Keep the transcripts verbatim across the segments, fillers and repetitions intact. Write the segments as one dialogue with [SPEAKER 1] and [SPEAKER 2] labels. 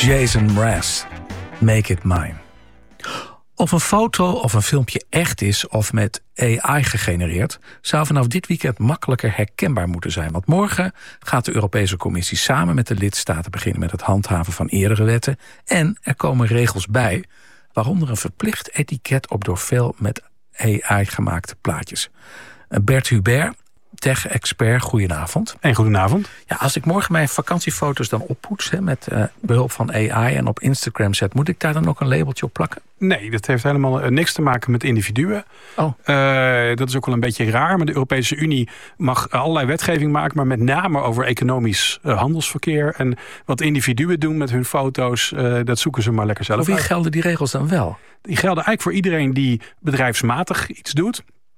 [SPEAKER 1] Jason Mraz, Make It Mine. Of een foto of een filmpje echt is of met A I gegenereerd, zou vanaf dit weekend makkelijker herkenbaar moeten zijn. Want morgen gaat de Europese Commissie samen met de lidstaten beginnen met het handhaven van eerdere wetten. En er komen regels bij, waaronder een verplicht etiket op door veel met A I gemaakte plaatjes. Bert Hubert, tech-expert, goedenavond.
[SPEAKER 2] En goedenavond.
[SPEAKER 1] Ja, als ik morgen mijn vakantiefoto's dan oppoets hè, met uh, behulp van A I en op Instagram zet, moet ik daar dan ook een labeltje op plakken?
[SPEAKER 2] Nee, dat heeft helemaal uh, niks te maken met individuen.
[SPEAKER 1] Oh.
[SPEAKER 2] Uh, dat is ook wel een beetje raar, maar de Europese Unie mag allerlei wetgeving maken, maar met name over economisch uh, handelsverkeer. En wat individuen doen met hun foto's, uh, dat zoeken ze maar lekker zelf uit.
[SPEAKER 1] Voor wie gelden die regels dan wel?
[SPEAKER 2] Die gelden eigenlijk voor iedereen die bedrijfsmatig iets doet.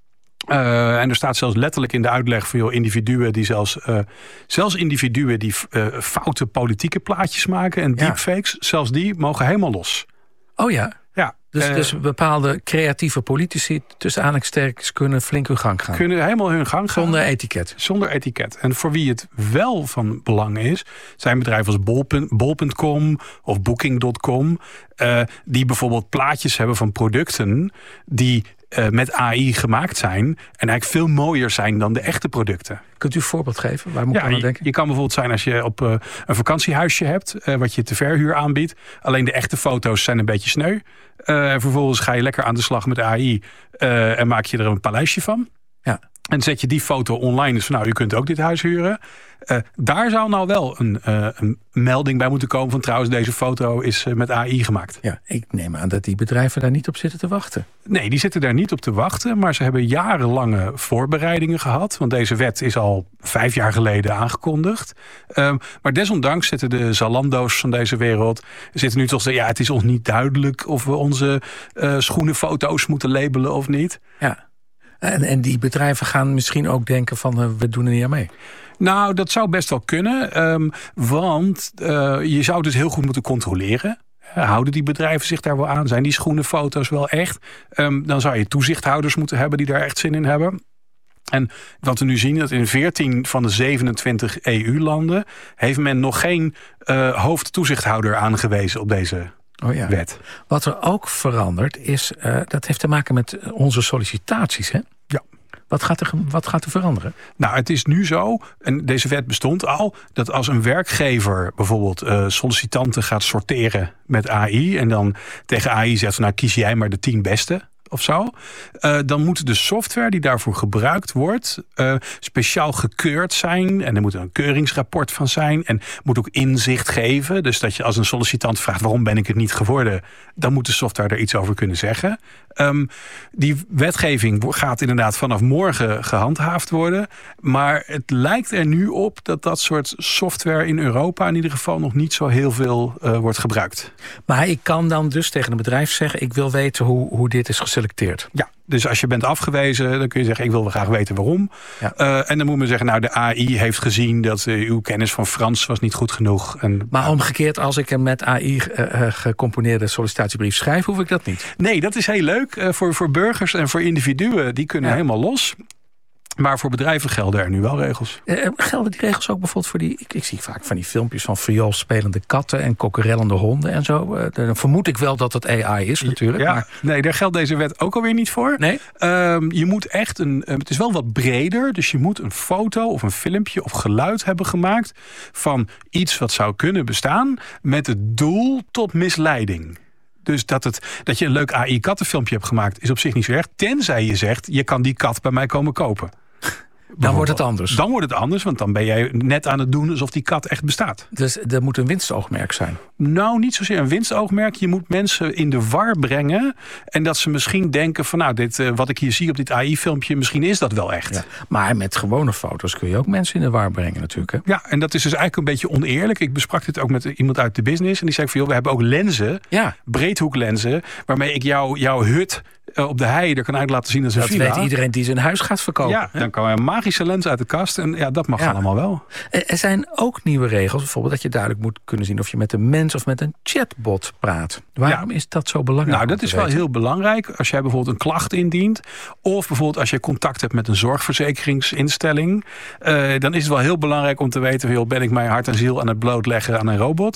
[SPEAKER 2] Uh, en er staat zelfs letterlijk in de uitleg van joh, individuen die zelfs, uh, zelfs individuen die uh, foute politieke plaatjes maken en deepfakes, ja. zelfs die mogen helemaal los.
[SPEAKER 1] Oh ja?
[SPEAKER 2] Ja.
[SPEAKER 1] Dus,
[SPEAKER 2] uh,
[SPEAKER 1] dus bepaalde creatieve politici tussen aanhalingstekens kunnen flink hun gang gaan.
[SPEAKER 2] Kunnen helemaal hun gang gaan.
[SPEAKER 1] Zonder etiket.
[SPEAKER 2] Zonder etiket. En voor wie het wel van belang is, zijn bedrijven als bol punt com of booking punt com, uh, die bijvoorbeeld plaatjes hebben van producten die Uh, met A I gemaakt zijn en eigenlijk veel mooier zijn dan de echte producten.
[SPEAKER 1] Kunt u een voorbeeld geven? Waar moet
[SPEAKER 2] ja,
[SPEAKER 1] ik aan
[SPEAKER 2] je,
[SPEAKER 1] denken?
[SPEAKER 2] Je kan bijvoorbeeld zijn als je op uh, een vakantiehuisje hebt, uh, wat je te verhuur aanbiedt. Alleen de echte foto's zijn een beetje sneu. Uh, vervolgens ga je lekker aan de slag met A I uh, en maak je er een paleisje van.
[SPEAKER 1] Ja.
[SPEAKER 2] En zet je die foto online, dus van nou, u kunt ook dit huis huren. Uh, daar zou nou wel een, uh, een melding bij moeten komen van trouwens, deze foto is uh, met A I gemaakt.
[SPEAKER 1] Ja, ik neem aan dat die bedrijven daar niet op zitten te wachten.
[SPEAKER 2] Nee, die zitten daar niet op te wachten, maar ze hebben jarenlange voorbereidingen gehad. Want deze wet is al vijf jaar geleden aangekondigd. Um, maar desondanks zitten de Zalando's van deze wereld, zitten nu toch zeggen, ja, het is ons niet duidelijk of we onze uh, schoenenfoto's moeten labelen of niet.
[SPEAKER 1] Ja. En, en die bedrijven gaan misschien ook denken van uh, we doen er niet aan mee.
[SPEAKER 2] Nou, dat zou best wel kunnen. Um, want uh, je zou dus heel goed moeten controleren. Houden die bedrijven zich daar wel aan? Zijn die schoenenfoto's wel echt? Um, dan zou je toezichthouders moeten hebben die daar echt zin in hebben. En wat we nu zien, dat in veertien van de zevenentwintig E U-landen heeft men nog geen uh, hoofdtoezichthouder aangewezen op deze
[SPEAKER 1] Oh ja.
[SPEAKER 2] wet.
[SPEAKER 1] Wat er ook verandert is, uh, dat heeft te maken met onze sollicitaties, hè?
[SPEAKER 2] Ja.
[SPEAKER 1] Wat gaat er, wat gaat er veranderen?
[SPEAKER 2] Nou, het is nu zo, en deze wet bestond al, dat als een werkgever bijvoorbeeld uh, sollicitanten gaat sorteren met A I en dan tegen A I zegt, nou kies jij maar de tien beste of zo, uh, dan moet de software die daarvoor gebruikt wordt uh, speciaal gekeurd zijn en er moet een keuringsrapport van zijn en moet ook inzicht geven. Dus dat je als een sollicitant vraagt waarom ben ik het niet geworden, dan moet de software er iets over kunnen zeggen. Um, die wetgeving gaat inderdaad vanaf morgen gehandhaafd worden, maar het lijkt er nu op dat dat soort software in Europa in ieder geval nog niet zo heel veel uh, wordt gebruikt.
[SPEAKER 1] Maar ik kan dan dus tegen een bedrijf zeggen, ik wil weten hoe, hoe dit is geselecteerd.
[SPEAKER 2] Ja, dus als je bent afgewezen, dan kun je zeggen, ik wil wel graag weten waarom. Ja. Uh, en dan moet men zeggen, nou de A I heeft gezien dat uh, uw kennis van Frans was niet goed genoeg. En,
[SPEAKER 1] maar
[SPEAKER 2] nou,
[SPEAKER 1] omgekeerd, als ik een met A I uh, gecomponeerde sollicitatiebrief schrijf, hoef ik dat niet?
[SPEAKER 2] Nee, dat is heel leuk. Uh, voor, voor burgers en voor individuen, die kunnen ja. helemaal los. Maar voor bedrijven gelden er nu wel regels.
[SPEAKER 1] Uh, gelden die regels ook bijvoorbeeld voor die... Ik, ik zie vaak van die filmpjes van vioolspelende katten en kokkerellende honden en zo. Uh, dan vermoed ik wel dat het A I is natuurlijk.
[SPEAKER 2] Ja,
[SPEAKER 1] maar...
[SPEAKER 2] Nee, daar geldt deze wet ook alweer niet voor.
[SPEAKER 1] Nee?
[SPEAKER 2] Um, je moet echt een... Um, het is wel wat breder. Dus je moet een foto of een filmpje of geluid hebben gemaakt van iets wat zou kunnen bestaan met het doel tot misleiding. Dus dat, het, dat je een leuk A I-kattenfilmpje hebt gemaakt is op zich niet zo erg. Tenzij je zegt, je kan die kat bij mij komen kopen.
[SPEAKER 1] Dan wordt het anders.
[SPEAKER 2] Dan wordt het anders, want dan ben jij net aan het doen alsof die kat echt bestaat.
[SPEAKER 1] Dus er moet een winstoogmerk zijn?
[SPEAKER 2] Nou, niet zozeer een winstoogmerk. Je moet mensen in de war brengen. En dat ze misschien denken van nou, dit, uh, wat ik hier zie op dit A I-filmpje, misschien is dat wel echt.
[SPEAKER 1] Ja, maar met gewone foto's kun je ook mensen in de war brengen natuurlijk. Hè?
[SPEAKER 2] Ja, en dat is dus eigenlijk een beetje oneerlijk. Ik besprak dit ook met iemand uit de business. En die zei van joh, we hebben ook lenzen,
[SPEAKER 1] ja.
[SPEAKER 2] breedhoeklenzen, waarmee ik jou, jouw hut op de hei er kan uit laten zien als een
[SPEAKER 1] dat
[SPEAKER 2] villa.
[SPEAKER 1] Dat weet iedereen die zijn huis gaat verkopen.
[SPEAKER 2] Ja, hè? Dan kan een magische lens uit de kast. En ja, dat mag ja. allemaal wel.
[SPEAKER 1] Er zijn ook nieuwe regels. Bijvoorbeeld dat je duidelijk moet kunnen zien of je met een mens of met een chatbot praat. Waarom ja. is dat zo belangrijk?
[SPEAKER 2] Nou, dat is wel heel belangrijk. Als jij bijvoorbeeld een klacht indient. Of bijvoorbeeld als je contact hebt met een zorgverzekeringsinstelling. Uh, dan is het wel heel belangrijk om te weten, joh, ben ik mijn hart en ziel aan het blootleggen aan een robot?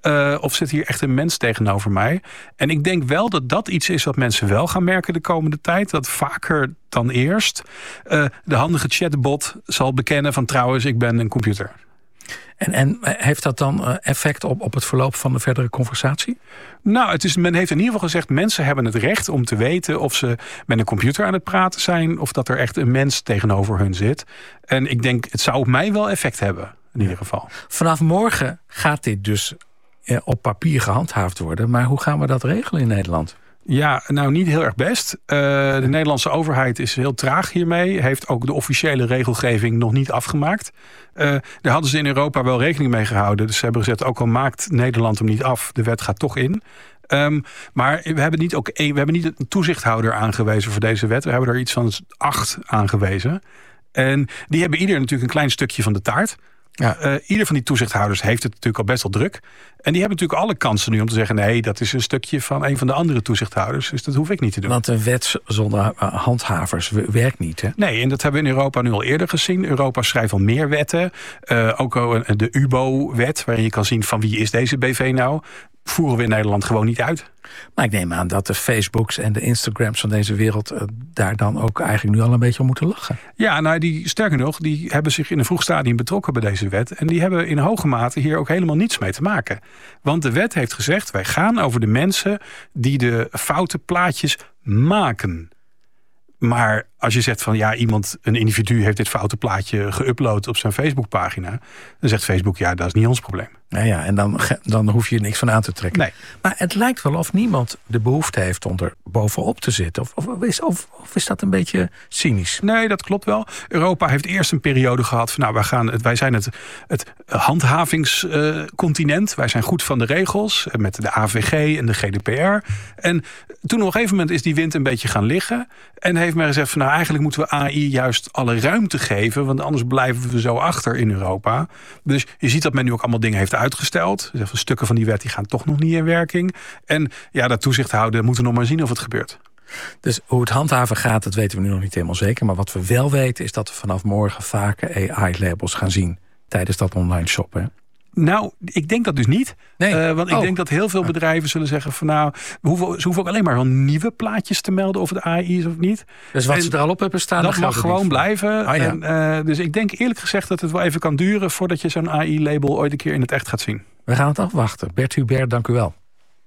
[SPEAKER 2] Uh, of zit hier echt een mens tegenover mij? En ik denk wel dat dat iets is wat mensen wel gaan merken de komende tijd. Dat vaker dan eerst uh, de handige chatbot zal bekennen van trouwens, ik ben een computer.
[SPEAKER 1] En, en heeft dat dan effect op, op het verloop van de verdere conversatie?
[SPEAKER 2] Nou, het is, men heeft in ieder geval gezegd, mensen hebben het recht om te weten of ze met een computer aan het praten zijn of dat er echt een mens tegenover hun zit. En ik denk, het zou op mij wel effect hebben, in ieder geval.
[SPEAKER 1] Vanaf morgen gaat dit dus op papier gehandhaafd worden. Maar hoe gaan we dat regelen in Nederland?
[SPEAKER 2] Ja, nou niet heel erg best. Uh, de Nederlandse overheid is heel traag hiermee. Heeft ook de officiële regelgeving nog niet afgemaakt. Uh, daar hadden ze in Europa wel rekening mee gehouden. Dus ze hebben gezegd, ook al maakt Nederland hem niet af, de wet gaat toch in. Um, maar we hebben, niet ook een, we hebben niet een toezichthouder aangewezen voor deze wet. We hebben er iets van acht aangewezen. En die hebben ieder natuurlijk een klein stukje van de taart. Ja. Uh, ieder van die toezichthouders heeft het natuurlijk al best wel druk. En die hebben natuurlijk alle kansen nu om te zeggen, nee, dat is een stukje van een van de andere toezichthouders. Dus dat hoef ik niet te doen.
[SPEAKER 1] Want een wet zonder handhavers werkt niet, hè?
[SPEAKER 2] Nee, en dat hebben we in Europa nu al eerder gezien. Europa schrijft al meer wetten. Uh, ook al de U B O-wet, waarin je kan zien van wie is deze B V nou. Voeren we in Nederland gewoon niet uit.
[SPEAKER 1] Maar ik neem aan dat de Facebooks en de Instagrams van deze wereld uh, daar dan ook eigenlijk nu al een beetje om moeten lachen.
[SPEAKER 2] Ja, nou, die, sterker nog, die hebben zich in een vroeg stadium betrokken bij deze wet. En die hebben in hoge mate hier ook helemaal niets mee te maken. Want de wet heeft gezegd, wij gaan over de mensen die de foute plaatjes maken. Maar als je zegt van ja, iemand, een individu heeft dit foute plaatje geüpload op zijn Facebookpagina, dan zegt Facebook, ja, dat is niet ons probleem.
[SPEAKER 1] Nou ja, en dan, dan hoef je er niks van aan te trekken.
[SPEAKER 2] Nee.
[SPEAKER 1] Maar het lijkt wel of niemand de behoefte heeft om er bovenop te zitten. Of, of, is, of, of is dat een beetje cynisch?
[SPEAKER 2] Nee, dat klopt wel. Europa heeft eerst een periode gehad van nou, wij, gaan het, wij zijn het, het handhavingscontinent. Uh, wij zijn goed van de regels met de A V G en de G D P R. En toen op een gegeven moment is die wind een beetje gaan liggen. En heeft men gezegd van nou, eigenlijk moeten we A I juist alle ruimte geven. Want anders blijven we zo achter in Europa. Dus je ziet dat men nu ook allemaal dingen heeft uitgesteld. Dus stukken van die wet die gaan toch nog niet in werking. En ja, dat toezicht houden, moeten we nog maar zien of het gebeurt.
[SPEAKER 1] Dus hoe het handhaven gaat, dat weten we nu nog niet helemaal zeker. Maar wat we wel weten is dat we vanaf morgen vaker A I-labels gaan zien tijdens dat online shoppen.
[SPEAKER 2] Nou, ik denk dat dus niet.
[SPEAKER 1] Nee.
[SPEAKER 2] Uh, want ik
[SPEAKER 1] oh.
[SPEAKER 2] denk dat heel veel bedrijven zullen zeggen van nou, we hoeven, ze hoeven ook alleen maar wel nieuwe plaatjes te melden of het A I is of niet.
[SPEAKER 1] Dus wat
[SPEAKER 2] en
[SPEAKER 1] ze er al op hebben staan,
[SPEAKER 2] dat mag gewoon blijven.
[SPEAKER 1] Oh, ja.
[SPEAKER 2] en, uh, dus ik denk eerlijk gezegd dat het wel even kan duren voordat je zo'n A I-label ooit een keer in het echt gaat zien.
[SPEAKER 1] We gaan het afwachten. Bert Hubert, dank u wel.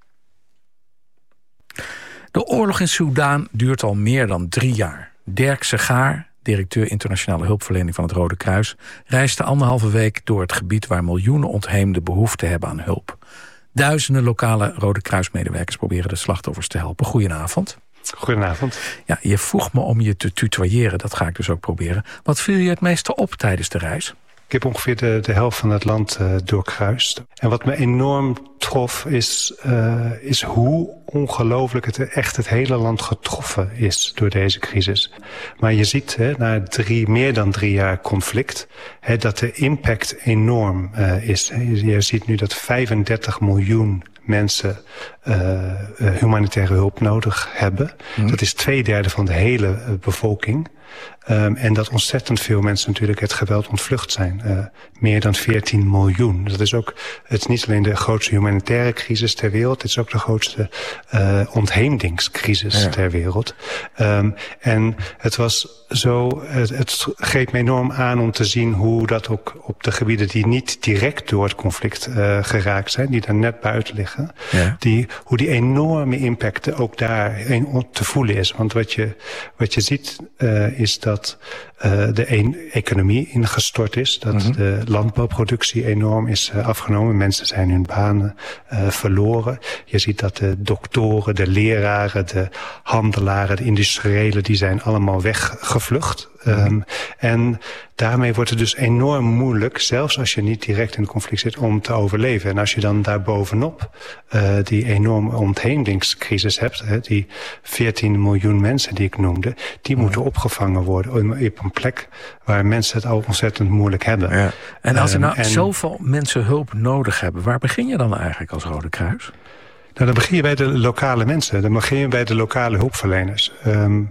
[SPEAKER 1] De oorlog in Soedan duurt al meer dan drie jaar. Dirk Segaar, directeur internationale hulpverlening van het Rode Kruis, reisde anderhalve week door het gebied waar miljoenen ontheemden behoefte hebben aan hulp. Duizenden lokale Rode Kruismedewerkers proberen de slachtoffers te helpen. Goedenavond.
[SPEAKER 3] Goedenavond.
[SPEAKER 1] Ja, je vroeg me om je te tutoyeren, dat ga ik dus ook proberen. Wat viel je het meeste op tijdens de reis?
[SPEAKER 3] Ik heb ongeveer de, de helft van het land uh, doorkruist. En wat me enorm trof is, uh, is hoe ongelooflijk het echt het hele land getroffen is door deze crisis. Maar je ziet, hè, na drie, meer dan drie jaar conflict, hè, dat de impact enorm uh, is. Je, je ziet nu dat vijfendertig miljoen mensen uh, uh, humanitaire hulp nodig hebben. Hmm. Dat is twee derde van de hele uh, bevolking. Um, en dat ontzettend veel mensen natuurlijk het geweld ontvlucht zijn. Uh, meer dan veertien miljoen. Dat is ook, het is niet alleen de grootste humanitaire crisis ter wereld, het is ook de grootste uh, ontheemdingscrisis ja. ter wereld. Um, en het was zo, het, het greep me enorm aan om te zien hoe dat ook op de gebieden die niet direct door het conflict uh, geraakt zijn, die daar net buiten liggen, ja. die, hoe die enorme impact ook daar te voelen is. Want wat je, wat je ziet uh, is dat uh, de een, economie ingestort is, dat mm-hmm. de landbouwproductie enorm is uh, afgenomen. Mensen zijn hun banen uh, verloren. Je ziet dat de doktoren, de leraren, de handelaren, de industriëlen, die zijn allemaal weggevlucht. Mm-hmm. Um, en daarmee wordt het dus enorm moeilijk, zelfs als je niet direct in het conflict zit, om te overleven. En als je dan daarbovenop uh, die enorme ontheemdingscrisis hebt, hè, die veertien miljoen mensen die ik noemde, die mm-hmm. moeten opgevangen worden op een plek waar mensen het al ontzettend moeilijk hebben.
[SPEAKER 1] Ja. En als er nou
[SPEAKER 3] um, en,
[SPEAKER 1] zoveel mensen hulp nodig hebben, waar begin je dan eigenlijk als Rode Kruis?
[SPEAKER 3] Nou, dan begin je bij de lokale mensen. Dan begin je bij de lokale hulpverleners. Um,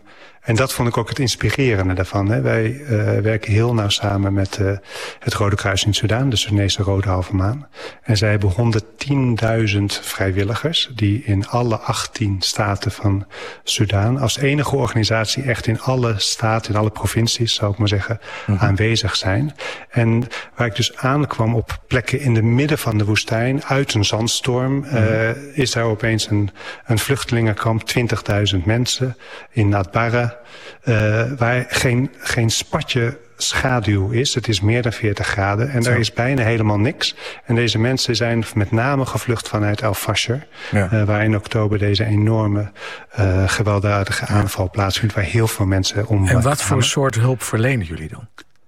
[SPEAKER 3] En dat vond ik ook het inspirerende daarvan. Hè. Wij uh, werken heel nauw samen met uh, het Rode Kruis in Soedan, de Soedanese Rode Halve Maan. En zij hebben honderdtienduizend vrijwilligers die in alle achttien staten van Soedan als enige organisatie echt in alle staten, in alle provincies, zou ik maar zeggen, mm-hmm. aanwezig zijn. En waar ik dus aankwam op plekken in de midden van de woestijn, uit een zandstorm, mm-hmm. uh, is daar opeens een, een vluchtelingenkamp, twintigduizend mensen in Atbara, uh, waar geen, geen spatje schaduw is. Het is meer dan veertig graden en Zo. Daar is bijna helemaal niks. En deze mensen zijn met name gevlucht vanuit Al-Fasher, ja. uh, waar in oktober deze enorme uh, gewelddadige aanval plaatsvindt, waar heel veel mensen om.
[SPEAKER 1] En wat voor soort hulp verlenen jullie dan?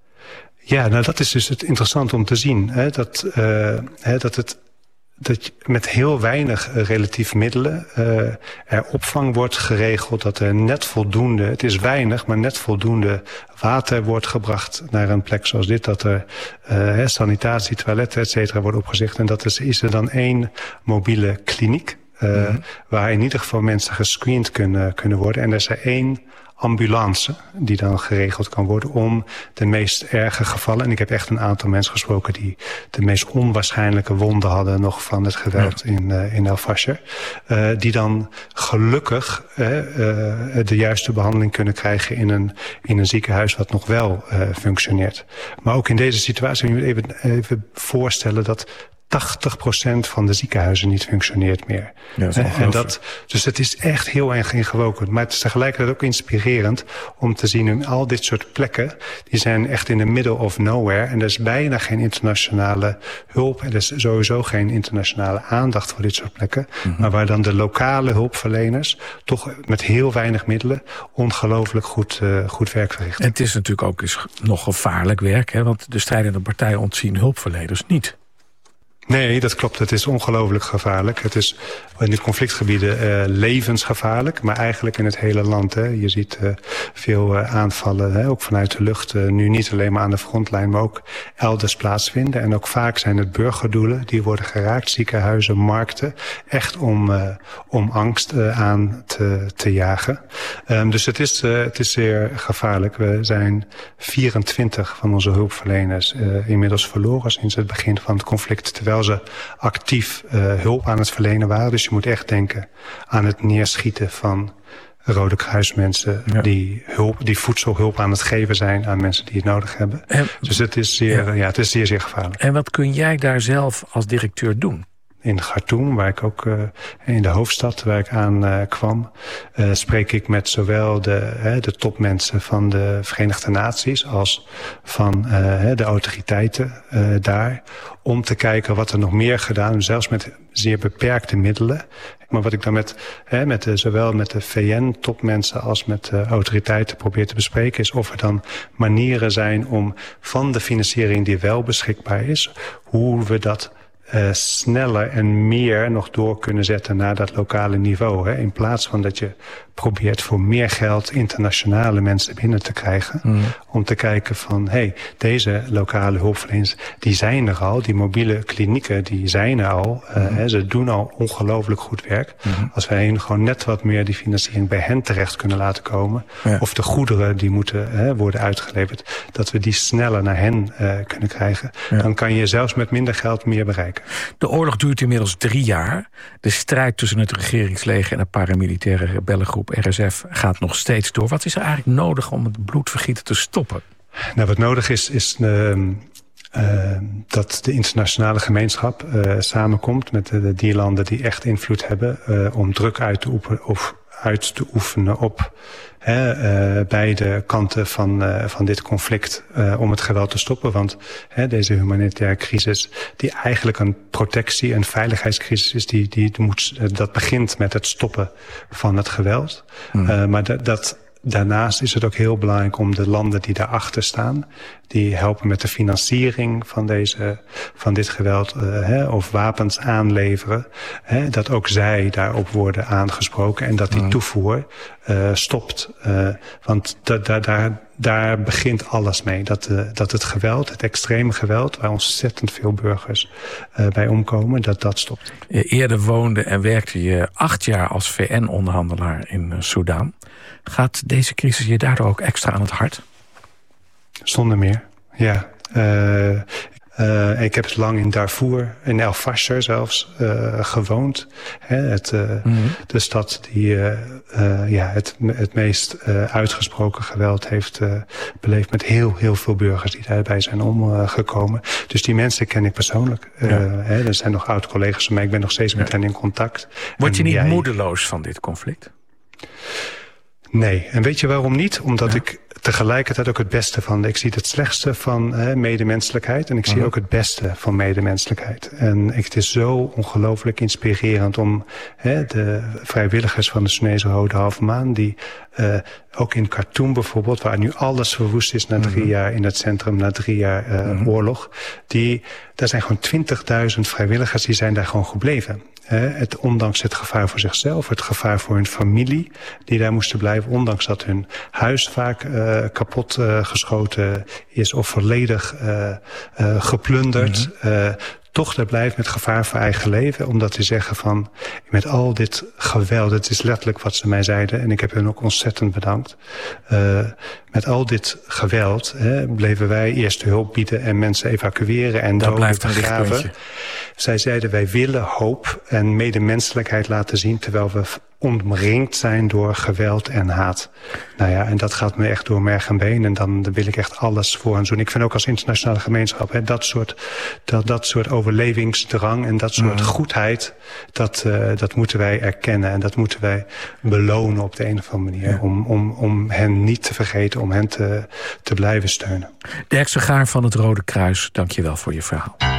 [SPEAKER 3] Ja, nou dat is dus het interessante om te zien. Hè, dat, uh, hè, dat het dat met heel weinig uh, relatief middelen uh, er opvang wordt geregeld, dat er net voldoende, het is weinig, maar net voldoende water wordt gebracht naar een plek zoals dit, dat er uh, sanitatie, toiletten, et cetera worden opgezet. En dat is, is er dan één mobiele kliniek, uh, mm-hmm. waar in ieder geval mensen gescreend kunnen, kunnen worden. En er is er één ambulance die dan geregeld kan worden om de meest erge gevallen. En ik heb echt een aantal mensen gesproken die de meest onwaarschijnlijke wonden hadden nog van het geweld ja. in, uh, in Al-Fasher. Uh, die dan gelukkig uh, uh, de juiste behandeling kunnen krijgen in een, in een ziekenhuis wat nog wel uh, functioneert. Maar ook in deze situatie moet je even, even voorstellen dat tachtig procent van de ziekenhuizen niet functioneert meer. Ja, dat en dat, dus het is echt heel erg ingewogen. Maar het is tegelijkertijd ook inspirerend om te zien in al dit soort plekken, die zijn echt in the middle of nowhere. En er is bijna geen internationale hulp. En er is sowieso geen internationale aandacht voor dit soort plekken. Mm-hmm. Maar waar dan de lokale hulpverleners toch met heel weinig middelen ongelooflijk goed, uh, goed werk verrichten.
[SPEAKER 1] En het is natuurlijk ook eens nog gevaarlijk werk, hè? Want de strijdende partijen ontzien hulpverleners niet.
[SPEAKER 3] Nee, dat klopt. Het is ongelooflijk gevaarlijk. Het is in de conflictgebieden uh, levensgevaarlijk, maar eigenlijk in het hele land. Hè. Je ziet uh, veel uh, aanvallen, hè, ook vanuit de lucht. Uh, nu niet alleen maar aan de frontlijn, maar ook elders plaatsvinden. En ook vaak zijn het burgerdoelen die worden geraakt. Ziekenhuizen, markten. Echt om, uh, om angst uh, aan te, te jagen. Um, dus het is, uh, het is zeer gevaarlijk. We zijn vierentwintig van onze hulpverleners uh, inmiddels verloren sinds het begin van het conflict, terwijl ze actief uh, hulp aan het verlenen waren. Dus je moet echt denken aan het neerschieten van Rode Kruismensen ja. die, hulp, die voedselhulp aan het geven zijn aan mensen die het nodig hebben. En, dus het is, zeer, ja. Ja, het is zeer, zeer gevaarlijk.
[SPEAKER 1] En wat kun jij daar zelf als directeur doen?
[SPEAKER 3] In Khartoum, waar ik ook uh, in de hoofdstad waar ik aan uh, kwam, uh, spreek ik met zowel de, uh, de topmensen van de Verenigde Naties als van uh, de autoriteiten uh, daar, om te kijken wat er nog meer gedaan, zelfs met zeer beperkte middelen. Maar wat ik dan met, hè, met de, zowel met de V N-topmensen als met de autoriteiten probeer te bespreken, is of er dan manieren zijn om van de financiering die wel beschikbaar is, hoe we dat Uh, sneller en meer nog door kunnen zetten naar dat lokale niveau. Hè? In plaats van dat je probeert voor meer geld internationale mensen binnen te krijgen. Mm. Om te kijken van, hé, hey, deze lokale hulpverleners, die zijn er al. Die mobiele klinieken, die zijn er al. Uh, mm. hè, ze doen al ongelooflijk goed werk. Mm. Als wij gewoon net wat meer die financiering bij hen terecht kunnen laten komen. Ja. Of de goederen die moeten hè, worden uitgeleverd, dat we die sneller naar hen uh, kunnen krijgen. Ja. Dan kan je zelfs met minder geld meer bereiken.
[SPEAKER 1] De oorlog duurt inmiddels drie jaar. De strijd tussen het regeringsleger en de paramilitaire rebellengroep R S F gaat nog steeds door. Wat is er eigenlijk nodig om het bloedvergieten te stoppen?
[SPEAKER 3] Nou, wat nodig is, is uh, uh, dat de internationale gemeenschap uh, samenkomt met de, die landen die echt invloed hebben uh, om druk uit te, oefen, of, uit te oefenen op He, uh, beide kanten van, uh, van dit conflict uh, om het geweld te stoppen. Want he, deze humanitaire crisis, die eigenlijk een protectie- en veiligheidscrisis is, die, die moet, uh, dat begint met het stoppen van het geweld. Hmm. Uh, maar dat, dat, daarnaast is het ook heel belangrijk om de landen die daarachter staan, die helpen met de financiering van, deze, van dit geweld, uh, hè, of wapens aanleveren, hè, dat ook zij daarop worden aangesproken en dat die toevoer uh, stopt. Uh, want da, da, daar, daar begint alles mee. Dat, uh, dat het geweld, het extreme geweld, waar ontzettend veel burgers uh, bij omkomen, dat dat stopt.
[SPEAKER 1] Eerder woonde en werkte je acht jaar als V N-onderhandelaar in uh, Soedan. Gaat deze crisis je daardoor ook extra aan het hart?
[SPEAKER 3] Zonder meer, ja. Uh, Uh, ik heb lang in Darfur, in El Fasher zelfs, uh, gewoond. Hè, het, uh, mm-hmm. De stad die uh, uh, ja, het, het meest uh, uitgesproken geweld heeft uh, beleefd... met heel, heel veel burgers die daarbij zijn omgekomen. Uh, dus die mensen ken ik persoonlijk. Uh, ja. hè, er zijn nog oud-collega's van mij, ik ben nog steeds ja. met hen in contact.
[SPEAKER 1] Word je
[SPEAKER 3] en,
[SPEAKER 1] niet
[SPEAKER 3] ja,
[SPEAKER 1] moedeloos van dit conflict?
[SPEAKER 3] Nee, en weet je waarom niet? Omdat ja. ik tegelijkertijd ook het beste van... Ik zie het slechtste van hè, medemenselijkheid... en ik zie uh-huh. ook het beste van medemenselijkheid. En het is zo ongelooflijk inspirerend om hè, de vrijwilligers van de Soenese Rode Halve Maan... die uh, ook in Khartoum bijvoorbeeld... waar nu alles verwoest is na drie uh-huh. jaar in het centrum... na drie jaar uh, uh-huh. oorlog... Die, daar zijn gewoon twintigduizend vrijwilligers die zijn daar gewoon gebleven... He, het, ondanks het gevaar voor zichzelf, het gevaar voor hun familie... die daar moesten blijven, ondanks dat hun huis vaak uh, kapot uh, geschoten is... of volledig uh, uh, geplunderd... Mm-hmm. Uh, toch daar blijft met gevaar voor eigen leven. Omdat ze zeggen van, met al dit geweld... het is letterlijk wat ze mij zeiden... en ik heb hen ook ontzettend bedankt... Uh, met al dit geweld hè, bleven wij eerste hulp bieden... en mensen evacueren en doden begraven. Zij zeiden, wij willen hoop en medemenselijkheid laten zien... terwijl we omringd zijn door geweld en haat. Nou ja, en dat gaat me echt door merg en been. En dan wil ik echt alles voor hen doen. Ik vind ook als internationale gemeenschap... Hè, dat, soort, dat, dat soort overlevingsdrang en dat soort mm. goedheid... Dat, uh, dat moeten wij erkennen. En dat moeten wij belonen op de een of andere manier. Ja. Om, om, om hen niet te vergeten, om hen te, te blijven steunen.
[SPEAKER 1] Dirk Segaar van het Rode Kruis, dank je wel voor je verhaal.